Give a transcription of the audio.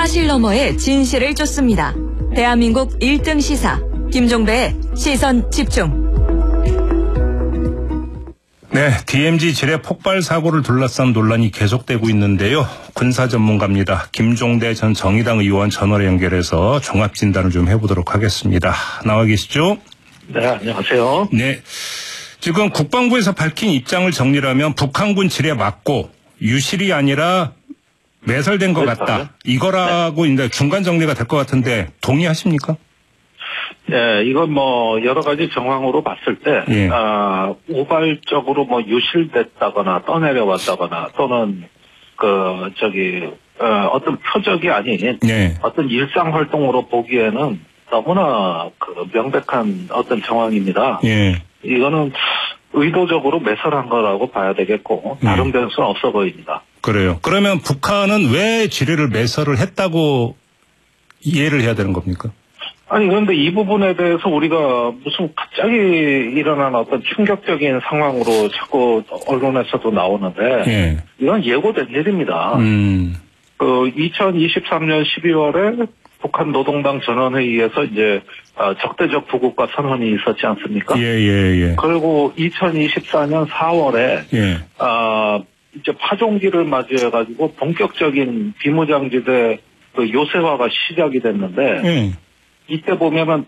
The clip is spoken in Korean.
사실 너머의 진실을 쫓습니다. 대한민국 1등 시사 김종배의 시선 집중. 네, DMZ 지뢰 폭발 사고를 둘러싼 논란이 계속되고 있는데요. 군사 전문가입니다. 김종대 전 정의당 의원 전화로 연결해서 종합 진단을 좀 해보도록 하겠습니다. 나와 계시죠? 네, 안녕하세요. 네, 지금 국방부에서 밝힌 입장을 정리하면 북한군 지뢰 맞고 유실이 아니라 매설된 것 같다. 이거라고 이제 중간 정리가 될 것 같은데 동의하십니까? 네, 이건 뭐 여러 가지 정황으로 봤을 때 예. 우발적으로 뭐 유실됐다거나 떠내려왔다거나 또는 어떤 표적이 아닌 네. 어떤 일상 활동으로 보기에는 너무나 명백한 어떤 정황입니다. 예. 이거는 의도적으로 매설한 거라고 봐야 되겠고 다른 변수는 없어 보입니다. 그래요. 그러면 북한은 왜 지뢰를 매설을 했다고 이해를 해야 되는 겁니까? 아니, 그런데 이 부분에 대해서 우리가 무슨 갑자기 일어난 어떤 충격적인 상황으로 자꾸 언론에서도 나오는데, 예. 이건 예고된 일입니다. 2023년 12월에 북한 노동당 전원회의에서 이제, 적대적 부국가 선언이 있었지 않습니까? 예. 그리고 2024년 4월에, 예. 이제 파종기를 맞이해가지고 본격적인 비무장지대 요새화가 시작이 됐는데, 예. 이때 보면은